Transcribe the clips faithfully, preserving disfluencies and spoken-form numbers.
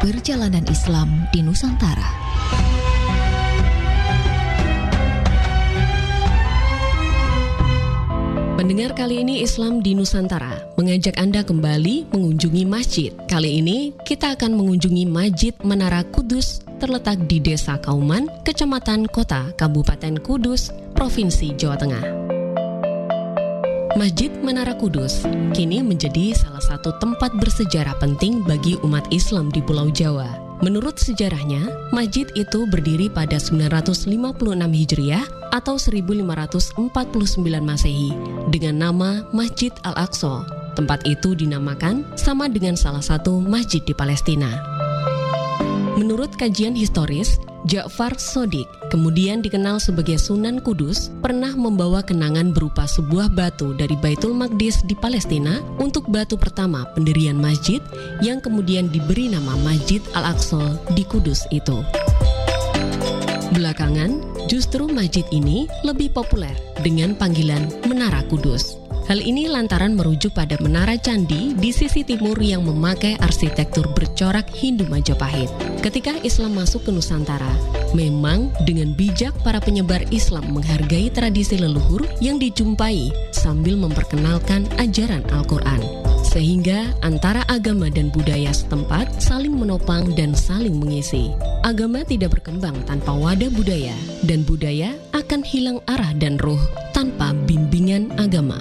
Perjalanan Islam di Nusantara. Pendengar, kali ini Islam di Nusantara mengajak Anda kembali mengunjungi masjid. Kali ini kita akan mengunjungi Masjid Menara Kudus terletak di Desa Kauman, Kecamatan Kota, Kabupaten Kudus, Provinsi Jawa Tengah. Masjid Menara Kudus kini menjadi salah satu tempat bersejarah penting bagi umat Islam di Pulau Jawa. Menurut sejarahnya, masjid itu berdiri pada sembilan ratus lima puluh enam Hijriah atau seribu lima ratus empat puluh sembilan Masehi dengan nama Masjid Al-Aqsa. Tempat itu dinamakan sama dengan salah satu masjid di Palestina. Menurut kajian historis, Ja'far Shodiq, kemudian dikenal sebagai Sunan Kudus, pernah membawa kenangan berupa sebuah batu dari Baitul Maqdis di Palestina untuk batu pertama pendirian masjid yang kemudian diberi nama Masjid Al-Aqsa di Kudus itu. Belakangan, justru masjid ini lebih populer dengan panggilan Menara Kudus. Hal ini lantaran merujuk pada menara candi di sisi timur yang memakai arsitektur bercorak Hindu Majapahit. Ketika Islam masuk ke Nusantara, memang dengan bijak para penyebar Islam menghargai tradisi leluhur yang dijumpai sambil memperkenalkan ajaran Al-Quran. Sehingga antara agama dan budaya setempat saling menopang dan saling mengisi. Agama tidak berkembang tanpa wadah budaya, dan budaya akan hilang arah dan ruh tanpa bimbingan agama.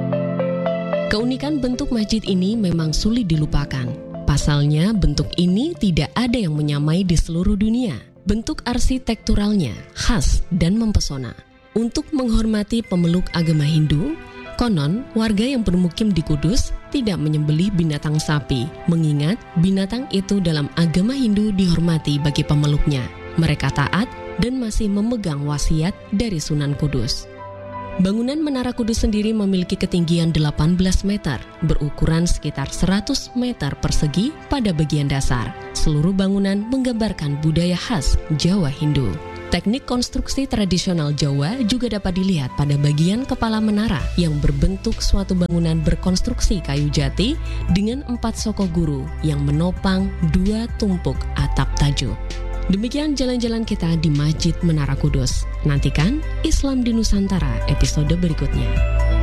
Keunikan bentuk masjid ini memang sulit dilupakan. Pasalnya, bentuk ini tidak ada yang menyamai di seluruh dunia. Bentuk arsitekturalnya khas dan mempesona. Untuk menghormati pemeluk agama Hindu, konon warga yang bermukim di Kudus tidak menyembelih binatang sapi, mengingat binatang itu dalam agama Hindu dihormati bagi pemeluknya. Mereka taat dan masih memegang wasiat dari Sunan Kudus. Bangunan Menara Kudus sendiri memiliki ketinggian delapan belas meter, berukuran sekitar seratus meter persegi pada bagian dasar. Seluruh bangunan menggambarkan budaya khas Jawa Hindu. Teknik konstruksi tradisional Jawa juga dapat dilihat pada bagian kepala menara yang berbentuk suatu bangunan berkonstruksi kayu jati dengan empat soko guru yang menopang dua tumpuk atap tajuk. Demikian jalan-jalan kita di Masjid Menara Kudus. Nantikan Islam di Nusantara episode berikutnya.